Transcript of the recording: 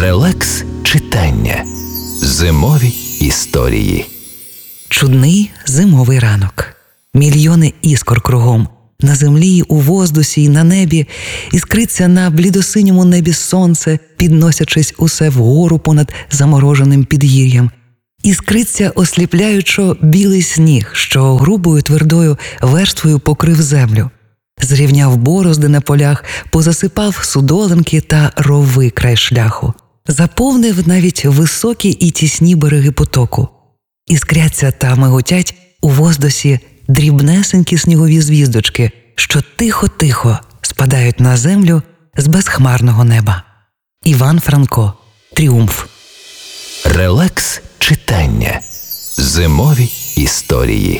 Релакс читання. Зимові історії. Чудний зимовий ранок. Мільйони іскор кругом. На землі, у воздусі й на небі. Іскриться на блідосиньому небі сонце, підносячись усе вгору понад замороженим підгір'ям. Іскриться осліпляючо білий сніг, що грубою твердою верствою покрив землю. Зрівняв борозди на полях, позасипав судолинки та рови край шляху. Заповнив навіть високі і тісні береги потоку. Іскряться та миготять у воздусі дрібнесенькі снігові звіздочки, що тихо-тихо спадають на землю з безхмарного неба. Іван Франко. Тріумф. Релакс читання. Зимові історії.